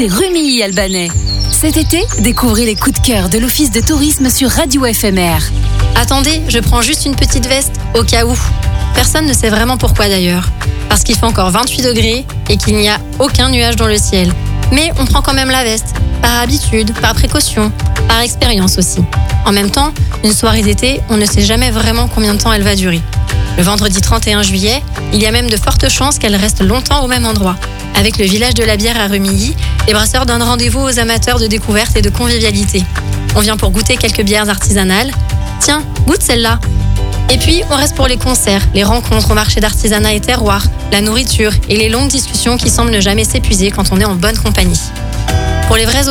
c'est Rumilly-Albanais. Cet été, découvrez les coups de cœur de l'Office de tourisme sur Radio FMR. Attendez, je prends juste une petite veste, au cas où. Personne ne sait vraiment pourquoi d'ailleurs. Parce qu'il fait encore 28 degrés et qu'il n'y a aucun nuage dans le ciel. Mais on prend quand même la veste, par habitude, par précaution, par expérience aussi. En même temps, une soirée d'été, on ne sait jamais vraiment combien de temps elle va durer. Le vendredi 31 juillet, il y a même de fortes chances qu'elle reste longtemps au même endroit. Avec le village de la bière à Rumilly, les brasseurs donnent rendez-vous aux amateurs de découverte et de convivialité. On vient pour goûter quelques bières artisanales. Tiens, goûte celle-là. Et puis, on reste pour les concerts, les rencontres au marché d'artisanat et terroir, la nourriture et les longues discussions qui semblent ne jamais s'épuiser quand on est en bonne compagnie. Pour les vrais